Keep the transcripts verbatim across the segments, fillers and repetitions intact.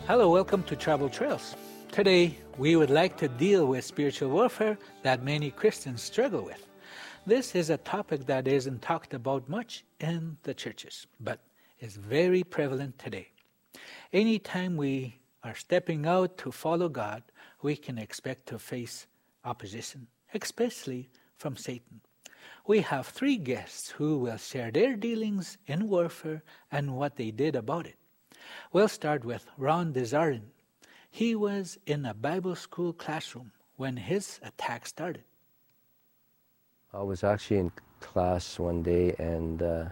Hello, welcome to Travel Trails. Today, we would like to deal with spiritual warfare that many Christians struggle with. This is a topic that isn't talked about much in the churches, but is very prevalent today. Anytime we are stepping out to follow God, we can expect to face opposition, especially from Satan. We have three guests who will share their dealings in warfare and what they did about it. We'll start with Ron Desjardins. He was in a Bible school classroom when his attack started. I was actually in class one day, and uh,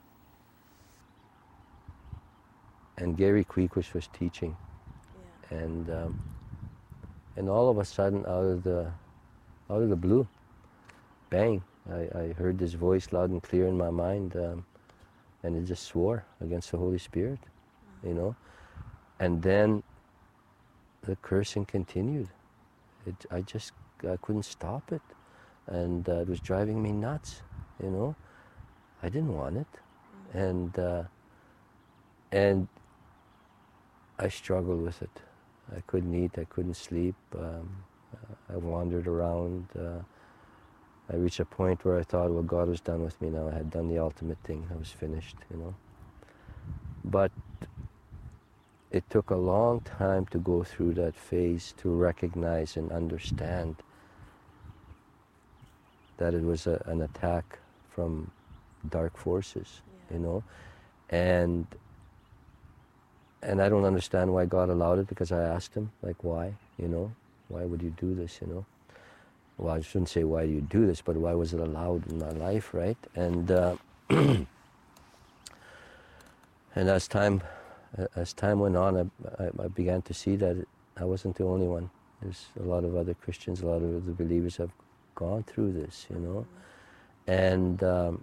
and Gary Queequish was teaching, yeah. and um, and all of a sudden, out of the out of the blue, bang! I, I heard this voice loud and clear in my mind, um, and it just swore against the Holy Spirit. You know, and then the cursing continued. It, I just, I couldn't stop it, and uh, it was driving me nuts. You know, I didn't want it, and uh, and I struggled with it. I couldn't eat. I couldn't sleep. Um, uh, I wandered around. Uh, I reached a point where I thought, well, God was done with me now. I had done the ultimate thing. I was finished. You know, but it took a long time to go through that phase to recognize and understand that it was a, an attack from dark forces, yeah. you know, and and I don't understand why God allowed it, because I asked him, like, why, you know, why would you do this, you know? Well, I shouldn't say why do you do this, but why was it allowed in my life, right? And uh, and as time As time went on, I, I, I began to see that I wasn't the only one. There's a lot of other Christians, a lot of other believers have gone through this, you know. And um,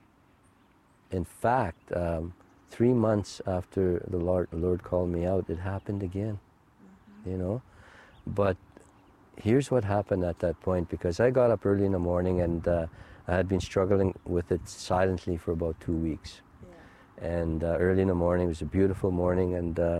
in fact, um, three months after the Lord, the Lord called me out, it happened again, mm-hmm. you know. But here's what happened at that point, because I got up early in the morning, and uh, I had been struggling with it silently for about two weeks. And uh, early in the morning, it was a beautiful morning, and uh,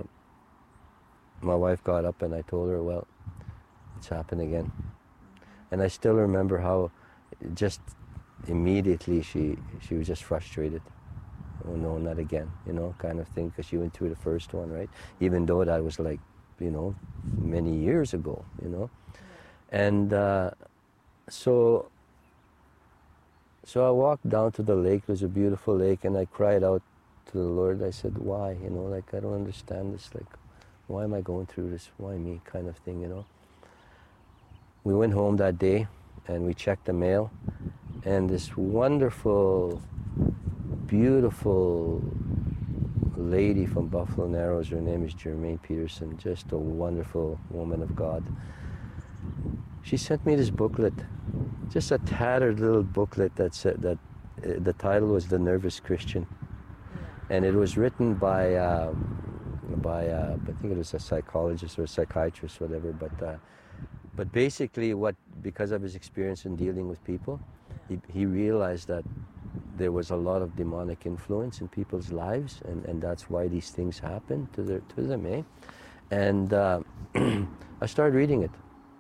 my wife got up, and I told her, well, it's happened again. Mm-hmm. And I still remember how just immediately she she was just frustrated. Oh no, not again, you know, kind of thing, because she went through the first one, right? Even though that was like, you know, many years ago, you know. Yeah. And uh, so, so I walked down to the lake. It was a beautiful lake, and I cried out to the Lord. I said, why, you know, like, I don't understand this, like, why am I going through this, why me, kind of thing, you know. We went home that day, and we checked the mail, and this wonderful, beautiful lady from Buffalo Narrows, her name is Jermaine Peterson, just a wonderful woman of God. She sent me this booklet, just a tattered little booklet that said that uh, the title was The Nervous Christian. And it was written by, uh, by uh, I think it was a psychologist or a psychiatrist, whatever. But, uh, but basically, what because of his experience in dealing with people, he, he realized that there was a lot of demonic influence in people's lives, and, and that's why these things happen to their to them, eh? And uh, I started reading it.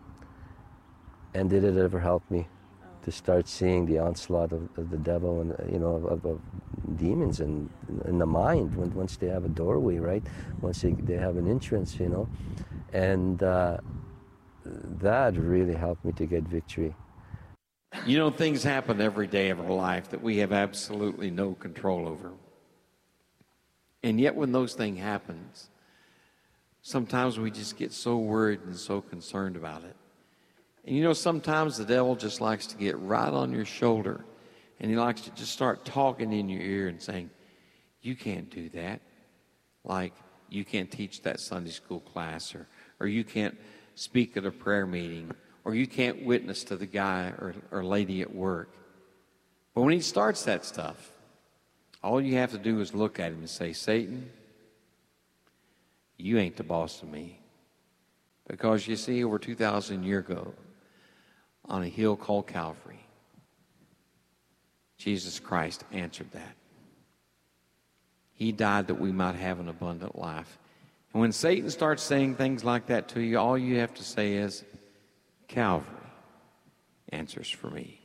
And did it ever help me to start seeing the onslaught of, of the devil and, you know, of, of demons in, in the mind when, once they have a doorway, right? Once they, they have an entrance, you know. And uh, that really helped me to get victory. You know, things happen every day of our life that we have absolutely no control over. And yet when those things happen, sometimes we just get so worried and so concerned about it. And you know, sometimes the devil just likes to get right on your shoulder, and he likes to just start talking in your ear and saying, you can't do that. Like, you can't teach that Sunday school class, or, or you can't speak at a prayer meeting, or you can't witness to the guy or, or lady at work. But when he starts that stuff, all you have to do is look at him and say, Satan, you ain't the boss of me. Because you see, over two thousand years ago, on a hill called Calvary, Jesus Christ answered that. He died that we might have an abundant life. And when Satan starts saying things like that to you, all you have to say is, Calvary answers for me.